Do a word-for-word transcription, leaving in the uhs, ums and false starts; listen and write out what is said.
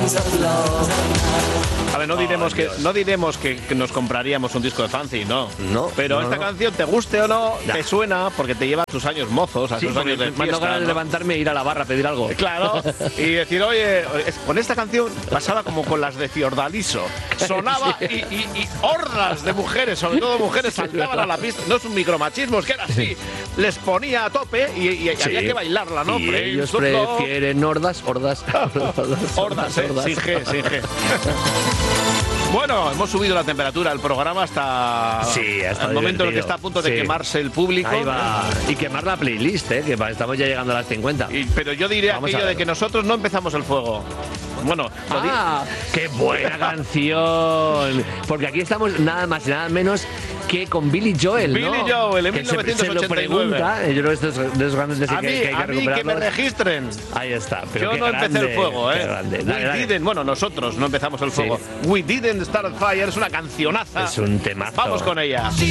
A ver, no diremos, oh, que, no diremos que, que nos compraríamos un disco de Fancy, no. No. Pero no, esta no. canción, te guste o no, Ya. te suena porque te lleva a tus años mozos, a Sí, tus años de me fiesta, ganas de ¿no? levantarme e ir a la barra a pedir algo. Claro, y decir, oye, es- con esta canción pasaba como con las de Fiordaliso. Sonaba y, y, y hordas de mujeres, sobre todo mujeres, saltaban a la pista. No es un micromachismo, es que era así. Les ponía a tope y, y- y Sí. había que bailarla, ¿no? Y Prince ellos of Love. prefieren hordas, hordas, hordas, Hordas, ¿eh? Sin G, sin G. Bueno, hemos subido la temperatura del programa hasta Sí, hasta el momento en el que divertido. está a punto de Sí. quemarse el público. Ahí va. Y quemar la playlist, ¿eh? Que va- estamos ya llegando a las cincuenta. Y- pero yo diría Vamos aquello a de ver. que nosotros no empezamos el fuego. Bueno, lo di- ¡Ah! ¡Qué buena canción! Porque aquí estamos nada más y nada menos que con Billy Joel, ¿no? Billy Joel, en que se- mil novecientos ochenta y nueve. Se lo pregunta, yo creo que estos de esos grandes de a que, mí, que hay que a mí que me recuperarlos. registren. Ahí está. Pero Yo qué no empecé el grande, fuego, qué ¿eh? grande. We Dale, dale. didn't, bueno, nosotros no empezamos el fuego. We didn't start fire, es una cancionaza. Es un temazo. Vamos con ella.